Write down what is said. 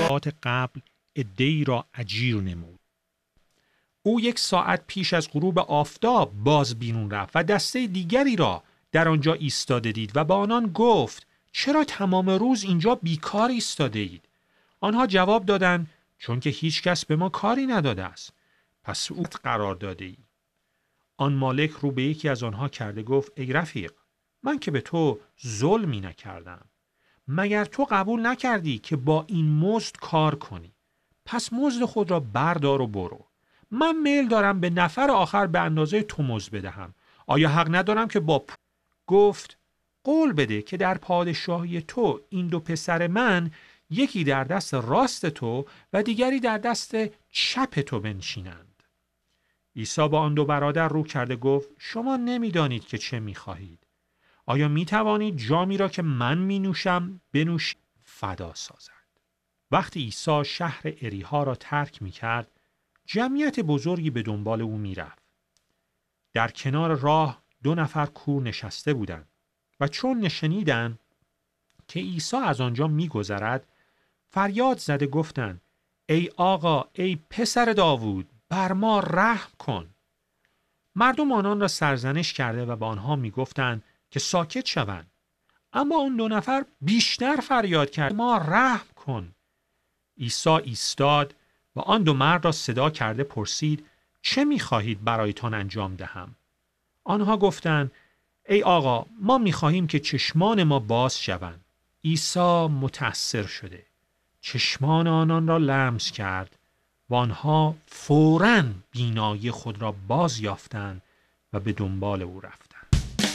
قبل عده‌ای را اجیر نمود. او 1 ساعت پیش از غروب آفتاب باز بیرون رفت و دسته دیگری را در آنجا ایستاده دید و با آنان گفت چرا تمام روز اینجا بیکار ایستاده اید؟ آنها جواب دادند چون که هیچ کس به ما کاری نداده است. پس او قرار داده ای. آن مالک رو به یکی از آنها کرده گفت ای رفیق، من که به تو ظلمی نکردم. مگر تو قبول نکردی که با این مزد کار کنی؟ پس مزد خود را بردار و برو. من میل دارم به نفر آخر به اندازه تو مزد بدهم. آیا حق ندارم که با گفت قول بده که در پادشاهی تو این 2 پسر من یکی در دست راست تو و دیگری در دست چپ تو بنشینند. عیسی با آن 2 برادر رو کرده گفت شما نمیدانید که چه میخواهید. آیا میتوانید جامی را که من مینوشم بنوشید؟ فدا سازد. وقتی عیسی شهر اریحا را ترک میکرد، جمعیت بزرگی به دنبال او میرفت. در کنار راه 2 نفر کور نشسته بودند و چون شنیدند که عیسی از آنجا میگذرد، فریاد زده گفتند ای آقا، ای پسر داوود، بر ما رحم کن. مردم آنان را سرزنش کرده و به آنها میگفتند که ساکت شوند. اما آن 2 نفر بیشتر فریاد کرد ما رحم کن. عیسی ایستاد و آن 2 مرد را صدا کرده پرسید چه می‌خواهید برایتان انجام دهم؟ آنها گفتند ای آقا، ما می‌خواهیم که چشمان ما باز شوند. عیسی متأثر شده چشمان آنان را لمس کرد و آنها فوراً بینایی خود را باز یافتند و به دنبال او رفتند.